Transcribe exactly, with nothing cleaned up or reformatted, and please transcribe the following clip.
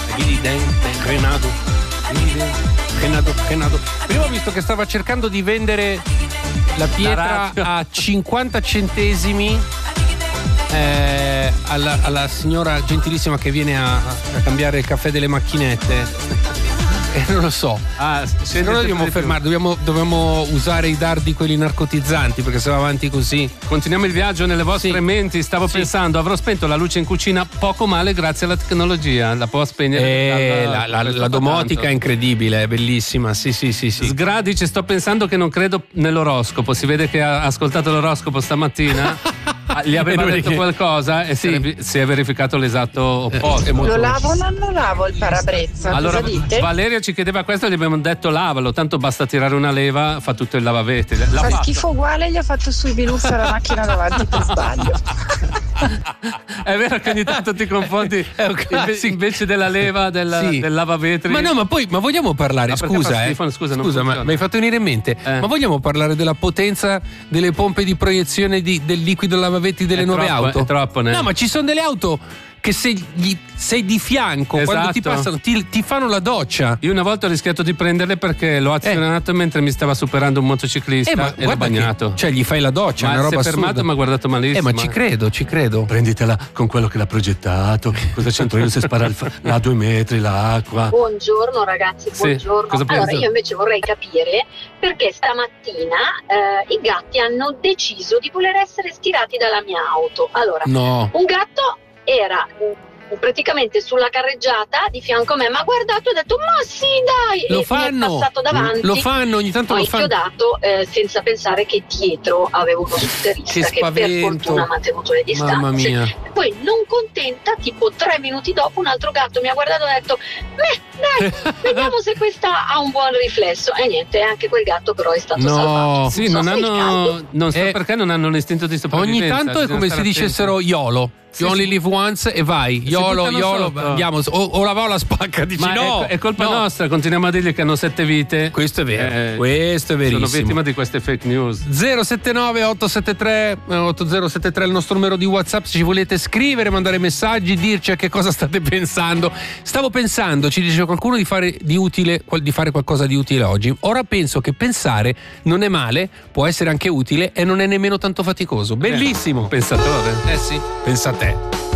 Renato, Renato, Renato. Prima ho visto che stava cercando di vendere la pietra la a cinquanta centesimi eh, alla, alla signora gentilissima che viene a, a cambiare il caffè delle macchinette. E non lo so. Ah, se non dobbiamo fermare, dobbiamo, dobbiamo usare i dardi quelli narcotizzanti, perché se va avanti così. Continuiamo il viaggio nelle vostre sì. menti. Stavo sì. pensando, avrò spento la luce in cucina poco male grazie alla tecnologia. La può spegnere. Eh, dalla, la, la, la domotica è incredibile, è bellissima. Sì, sì, sì, sì. Sgradici, sto pensando che non credo nell'oroscopo. Si vede che ha ascoltato l'oroscopo stamattina. Gli aveva detto qualcosa e sì, si è verificato l'esatto opposto. Lo lavo o non lo lavo il parabrezza? Allora, cosa dite? Valeria ci chiedeva questo e gli abbiamo detto lavalo, tanto basta tirare una leva, fa tutto il lavavetri. Fa schifo uguale, gli ha fatto sui biluffi alla macchina davanti per sbaglio. È vero che ogni tanto ti confondi invece della leva del, sì. del lavavetri. Ma no, ma poi ma vogliamo parlare, no, scusa, eh. Schifo, scusa, scusa ma mi hai fatto venire in mente, eh. ma vogliamo parlare della potenza delle pompe di proiezione di, del liquido lavavetri delle è nuove troppo, auto? È troppo, né? No, ma ci sono delle auto che se gli, sei di fianco esatto. quando ti passano ti, ti fanno la doccia. Io una volta ho rischiato di prenderle perché l'ho azionato eh. mentre mi stava superando un motociclista eh, ma e l'ho bagnato. Che, cioè gli fai la doccia, ma è una roba si è fermato e mi ha guardato malissimo. Eh ma ci credo, ci credo. Prenditela con quello che l'ha progettato. Cosa c'entro io se spara a due metri l'acqua? Buongiorno ragazzi, buongiorno. Sì, allora io invece vorrei capire perché stamattina eh, i gatti hanno deciso di voler essere stirati dalla mia auto. Allora, no. un gatto era praticamente sulla carreggiata di fianco a me, ma ha guardato e ha detto ma sì dai, lo e fanno, mi è passato davanti, lo fanno ogni tanto, poi lo fanno. chiodato eh, senza pensare che dietro avevo uno scooterista che, che per fortuna ha mantenuto le distanze. Mamma mia. E poi non contenta, tipo tre minuti dopo un altro gatto mi ha guardato e ha detto beh dai, vediamo se questa ha un buon riflesso, e niente, anche quel gatto però è stato no. salvato. Sì, non, non hanno non so eh, perché non hanno l'istinto di sopravvivenza. Ogni tanto è come se dicessero YOLO. You only live once e vai, YOLO, YOLO, andiamo, o, o la va o la spacca, dici ma no, è, è colpa no. nostra, continuiamo a dirgli che hanno sette vite. Questo è vero, eh, questo è verissimo. Sono vittima di queste fake news. zero sette nove otto sette tre otto zero sette tre è il nostro numero di WhatsApp, se ci volete scrivere, mandare messaggi, dirci a che cosa state pensando. Stavo pensando, ci dice qualcuno di fare di utile, di fare qualcosa di utile oggi. Ora penso che pensare non è male, può essere anche utile e non è nemmeno tanto faticoso. Bellissimo. Eh, pensatore. Eh sì, pensa a te.